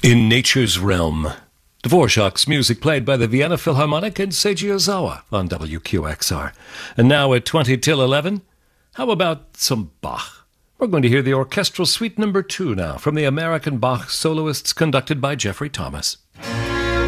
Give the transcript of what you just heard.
In Nature's Realm. Dvorak's music played by the Vienna Philharmonic and Seiji Ozawa on WQXR. And now at 20 till 11, how about some Bach? We're going to hear the Orchestral Suite No. 2 now from the American Bach soloists conducted by Jeffrey Thomas.